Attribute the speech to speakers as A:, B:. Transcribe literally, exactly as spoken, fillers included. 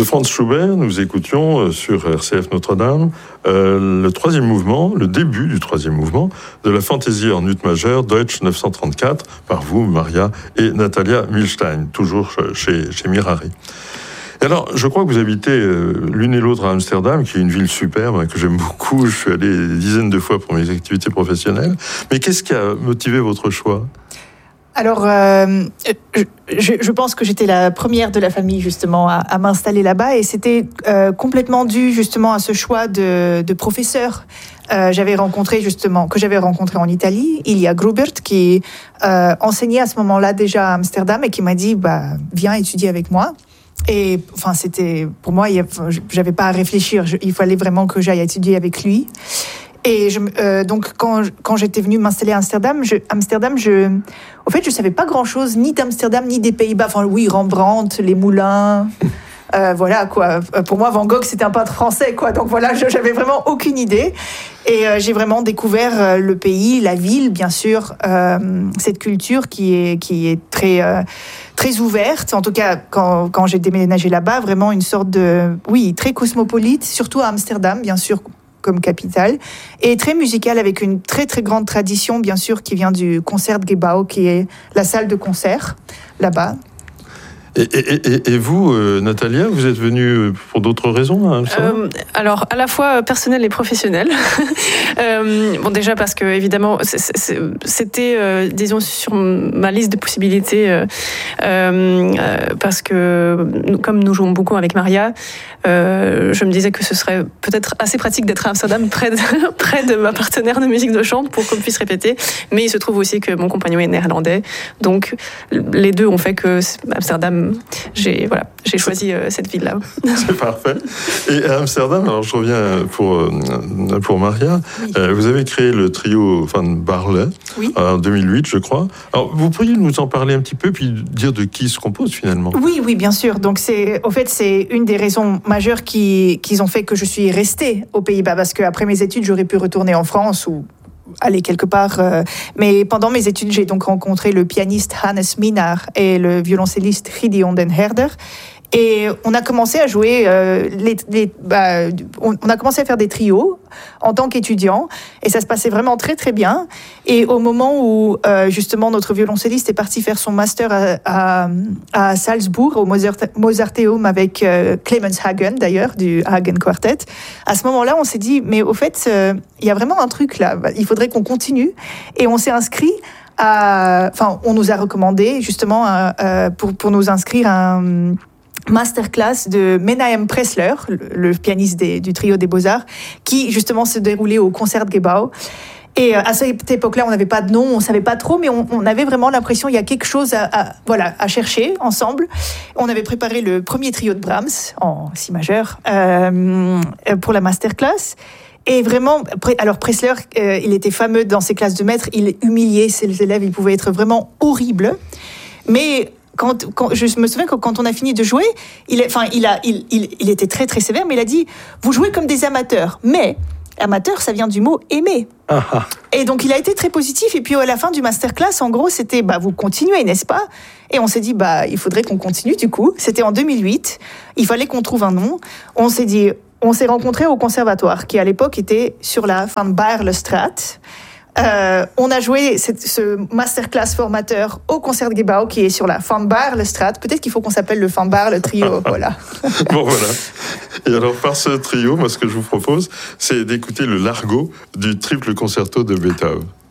A: Franz Schubert, nous écoutions sur R C F Notre-Dame euh, le troisième mouvement, le début du troisième mouvement de la fantaisie en ut majeur Deutsch neuf cent trente-quatre par vous, Maria et Natalia Milstein, toujours chez, chez Mirari. Et alors, je crois que vous habitez euh, l'une et l'autre à Amsterdam, qui est une ville superbe, hein, que j'aime beaucoup. Je suis allé des dizaines de fois pour mes activités professionnelles. Mais qu'est-ce qui a motivé votre choix ?
B: Alors, euh, je, je pense que j'étais la première de la famille justement à, à m'installer là-bas, et c'était euh, complètement dû justement à ce choix de, de professeur. Euh, j'avais rencontré justement que j'avais rencontré en Italie, Ilya Grubert, qui euh, enseignait à ce moment-là déjà à Amsterdam et qui m'a dit bah viens étudier avec moi. Et enfin, c'était pour moi, il y a, j'avais pas à réfléchir. Je, il fallait vraiment que j'aille étudier avec lui. Et je, euh, donc, quand, quand j'étais venue m'installer à Amsterdam, je, Amsterdam, je, au fait, je savais pas grand-chose, ni d'Amsterdam, ni des Pays-Bas. Enfin, oui, Rembrandt, les moulins, euh, voilà, quoi. Pour moi, Van Gogh, c'était un peintre français, quoi. Donc voilà, je, j'avais vraiment aucune idée. Et euh, j'ai vraiment découvert euh, le pays, la ville, bien sûr, euh, cette culture qui est, qui est très, euh, très ouverte. En tout cas, quand, quand j'ai déménagé là-bas, vraiment une sorte de, oui, très cosmopolite, surtout à Amsterdam, bien sûr, comme capitale, et très musicale avec une très très grande tradition, bien sûr, qui vient du Concertgebouw, qui est la salle de concert là-bas.
A: Et, et, et, et vous, euh, Natalia, vous êtes venue pour d'autres raisons hein,
C: euh, Alors, à la fois personnelle et professionnelle. euh, bon, déjà parce que, évidemment, c'est, c'est, c'était, euh, disons, sur ma liste de possibilités, euh, euh, parce que, comme nous jouons beaucoup avec Maria, euh, je me disais que ce serait peut-être assez pratique d'être à Amsterdam, près de, près de ma partenaire de musique de chambre, pour qu'on puisse répéter. Mais il se trouve aussi que mon compagnon est néerlandais, donc les deux ont fait que Amsterdam, J'ai, voilà, j'ai choisi euh, cette ville-là.
A: C'est parfait. Et à Amsterdam, alors je reviens pour, euh, pour Maria, oui. euh, vous avez créé le trio Van Baarle oui. en deux mille huit, je crois. Alors, vous pourriez nous en parler un petit peu, puis dire de qui se compose finalement ?
B: Oui, oui, bien sûr. Donc, c'est, au fait, c'est une des raisons majeures qui, qui ont fait que je suis restée aux Pays-Bas, parce qu'après mes études, j'aurais pu retourner en France ou aller quelque part. Euh, mais pendant mes études, j'ai donc rencontré le pianiste Hannes Minnaar et le violoncelliste Gideon den Herder. Et on a commencé à jouer, euh, les, les, bah, on, on a commencé à faire des trios en tant qu'étudiant, et ça se passait vraiment très très bien. Et au moment où euh, justement notre violoncelliste est parti faire son master à, à, à Salzbourg, au Mozart, Mozarteum avec euh, Clemens Hagen d'ailleurs, du Hagen Quartet, à ce moment-là on s'est dit, mais au fait, il euh, y a vraiment un truc là, il faudrait qu'on continue. Et on s'est inscrit à, enfin on nous a recommandé justement à, à, pour, pour nous inscrire à un masterclass de Menahem Pressler, le, le pianiste des, du trio des Beaux-Arts, qui justement se déroulait au Concertgebouw. Et à cette époque-là, on n'avait pas de nom, on ne savait pas trop, mais on, on avait vraiment l'impression qu'il y a quelque chose à, à, voilà, à chercher ensemble. On avait préparé le premier trio de Brahms, en si majeur, euh, pour la masterclass. Et vraiment, alors Pressler, euh, il était fameux dans ses classes de maître, il humiliait ses élèves, il pouvait être vraiment horrible. Mais Quand, quand, je me souviens que quand on a fini de jouer, il, enfin, il, a, il, il, il était très très sévère, mais il a dit « Vous jouez comme des amateurs ». Mais amateur, ça vient du mot « aimer ». Et donc il a été très positif. Et puis à la fin du masterclass, en gros, c'était bah, « Vous continuez, n'est-ce pas ?» Et on s'est dit bah, « Il faudrait qu'on continue du coup ». C'était en deux mille huit. Il fallait qu'on trouve un nom. On s'est dit, on s'est rencontrés au conservatoire, qui à l'époque était sur la Van Baarlestraat. Euh, on a joué cette, ce masterclass formateur au Concertgebouw qui est sur la Van Baarlestraat. Peut-être qu'il faut qu'on s'appelle le Van Baarle Trio, voilà.
A: Bon, voilà. Et alors, par ce trio, moi, ce que je vous propose, c'est d'écouter le Largo du triple concerto de Beethoven.